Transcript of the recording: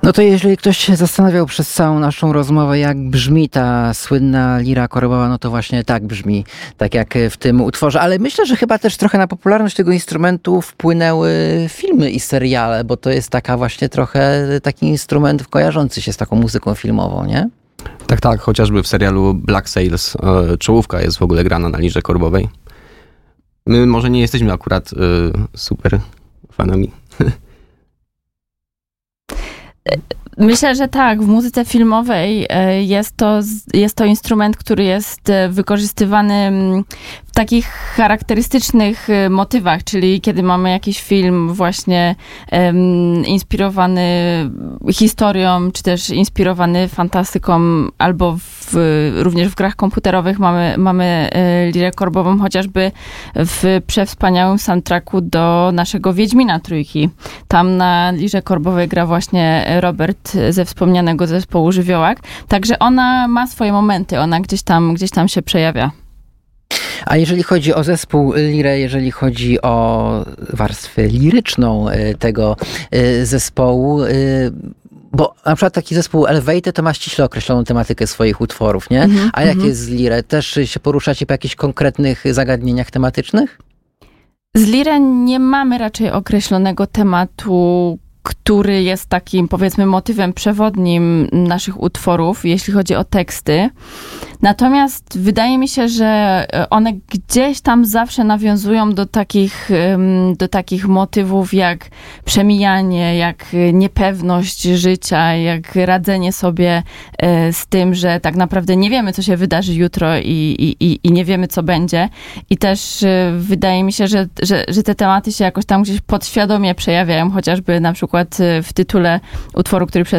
No to jeżeli ktoś się zastanawiał przez całą naszą rozmowę, jak brzmi ta słynna lira korbowa, no to właśnie tak brzmi, tak jak w tym utworze. Ale myślę, że chyba też trochę na popularność tego instrumentu wpłynęły filmy i seriale, bo to jest taka właśnie trochę taki instrument kojarzący się z taką muzyką filmową, nie? Tak, tak. Chociażby w serialu Black Sails czołówka jest w ogóle grana na lirze korbowej. My może nie jesteśmy akurat super fanami. Myślę, że tak. W muzyce filmowej jest to instrument, który jest wykorzystywany w takich charakterystycznych motywach, czyli kiedy mamy jakiś film właśnie inspirowany historią, czy też inspirowany fantastyką, albo również w grach komputerowych mamy lirę korbową, chociażby w przewspaniałym soundtracku do naszego Wiedźmina Trójki. Tam na lirze korbowej gra właśnie Robert ze wspomnianego zespołu Żywiołak. Także ona ma swoje momenty, ona gdzieś tam się przejawia. A jeżeli chodzi o zespół Lirę, jeżeli chodzi o warstwę liryczną tego zespołu, bo na przykład taki zespół Elevated to ma ściśle określoną tematykę swoich utworów, nie? A jak jest z Lirę? Też się poruszacie po jakichś konkretnych zagadnieniach tematycznych? Z Lirę nie mamy raczej określonego tematu, który jest takim, powiedzmy, motywem przewodnim naszych utworów, jeśli chodzi o teksty. Natomiast wydaje mi się, że one gdzieś tam zawsze nawiązują do takich motywów jak przemijanie, jak niepewność życia, jak radzenie sobie z tym, że tak naprawdę nie wiemy, co się wydarzy jutro i nie wiemy, co będzie. I też wydaje mi się, że te tematy się jakoś tam gdzieś podświadomie przejawiają, chociażby na przykład w tytule utworu, który